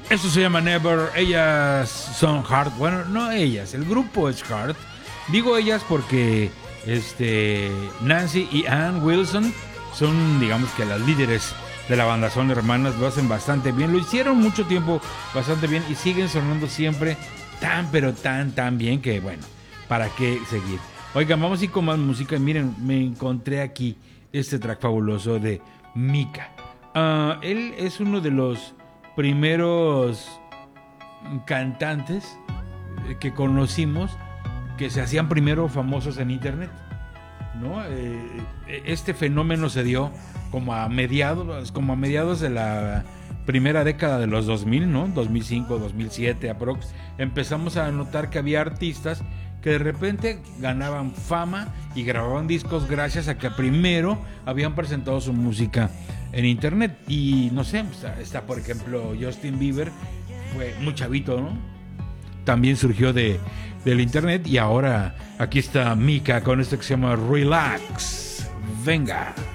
Eso se llama Never. Ellas son Heart. Bueno, no ellas, el grupo es Heart. Digo ellas porque Nancy y Ann Wilson son, digamos que las líderes de la banda, son hermanas, lo hacen bastante bien, lo hicieron mucho tiempo bastante bien y siguen sonando siempre tan pero tan bien que bueno, ¿para qué seguir? Oigan, vamos a ir con más música y miren, me encontré aquí este track fabuloso de Mika. Él es uno de los primeros cantantes que conocimos que se hacían primero famosos en internet, ¿no? Este fenómeno se dio como a mediados de la primera década de los 2000, ¿no? 2005, 2007 aprox. Empezamos a notar que había artistas que de repente ganaban fama y grababan discos gracias a que primero habían presentado su música en internet. Y no sé, está por ejemplo Justin Bieber, fue muy chavito, ¿no? También surgió del internet y ahora aquí está Mika con esto que se llama Relax. Venga.